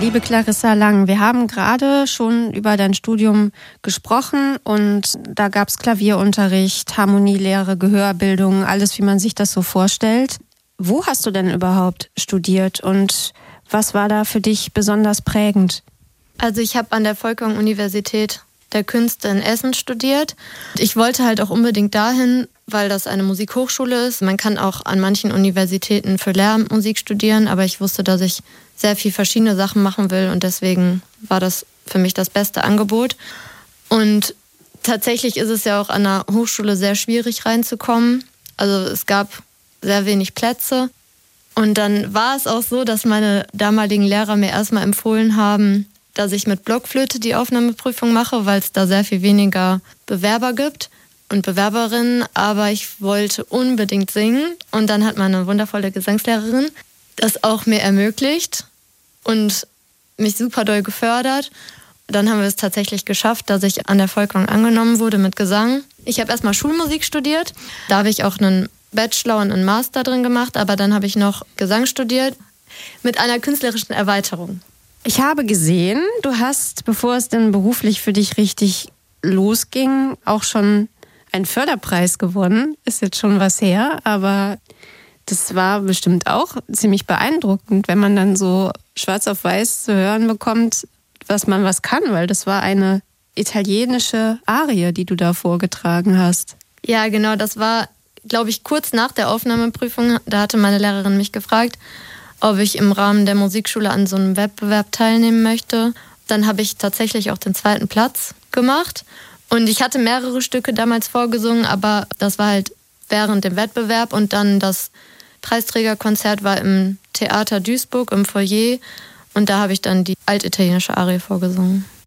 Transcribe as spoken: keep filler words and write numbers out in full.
Liebe Clarissa Lang, wir haben gerade schon über dein Studium gesprochen und da gab es Klavierunterricht, Harmonielehre, Gehörbildung, alles, wie man sich das so vorstellt. Wo hast du denn überhaupt studiert und was war da für dich besonders prägend? Also ich habe an der Folkwang-Universität der Künste in Essen studiert. Ich wollte halt auch unbedingt dahin, weil das eine Musikhochschule ist. Man kann auch an manchen Universitäten für Lehramtsmusik studieren, aber ich wusste, dass ich sehr viel verschiedene Sachen machen will und deswegen war das für mich das beste Angebot. Und tatsächlich ist es ja auch an der Hochschule sehr schwierig reinzukommen. Also es gab sehr wenig Plätze. Und dann war es auch so, dass meine damaligen Lehrer mir erstmal empfohlen haben, dass ich mit Blockflöte die Aufnahmeprüfung mache, weil es da sehr viel weniger Bewerber gibt und Bewerberinnen. Aber ich wollte unbedingt singen und dann hat meine wundervolle Gesangslehrerin das auch mir ermöglicht und mich super doll gefördert. Dann haben wir es tatsächlich geschafft, dass ich an der Folkwang angenommen wurde mit Gesang. Ich habe erstmal Schulmusik studiert. Da habe ich auch einen Bachelor und einen Master drin gemacht, aber dann habe ich noch Gesang studiert mit einer künstlerischen Erweiterung. Ich habe gesehen, du hast, bevor es denn beruflich für dich richtig losging, auch schon einen Förderpreis gewonnen. Ist jetzt schon was her, aber das war bestimmt auch ziemlich beeindruckend, wenn man dann so schwarz auf weiß zu hören bekommt, was man was kann, weil das war eine italienische Arie, die du da vorgetragen hast. Ja, genau, das war, glaube ich, kurz nach der Aufnahmeprüfung. Da hatte meine Lehrerin mich gefragt, ob ich im Rahmen der Musikschule an so einem Wettbewerb teilnehmen möchte. Dann habe ich tatsächlich auch den zweiten Platz gemacht. Und ich hatte mehrere Stücke damals vorgesungen, aber das war halt während dem Wettbewerb. Und dann das Preisträgerkonzert war im Theater Duisburg im Foyer. Und da habe ich dann die altitalienische Arie vorgesungen.